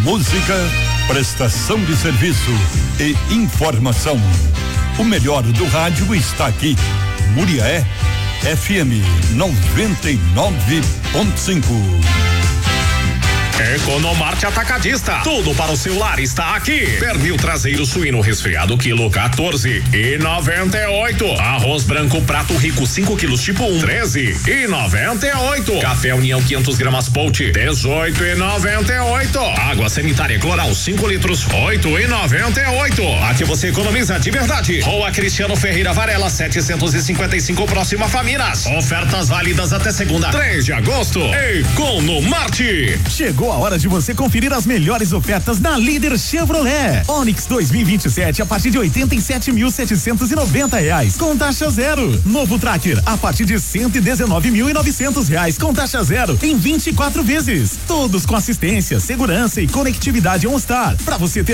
música, prestação de serviço e informação. O melhor do rádio está aqui. Muriaé FM 99.5. Economarte Atacadista, tudo para o celular está aqui. Pernil traseiro suíno resfriado quilo 14,98. Arroz branco prato rico 5 quilos tipo 1, 13,98. Café União 500 gramas Polt 18,98. Água sanitária Cloral 5 litros 8,98. Aqui você economiza de verdade. Rua Cristiano Ferreira Varela 755 próxima Faminas. Ofertas válidas até segunda 3 de agosto. Economarte. Chegou a hora de você conferir as melhores ofertas na Líder Chevrolet. Onix 2027 a partir de R$87.790 com taxa zero. Novo Tracker a partir de R$119.900 com taxa zero em 24 vezes. Todos com assistência, segurança e conectividade OnStar para você ter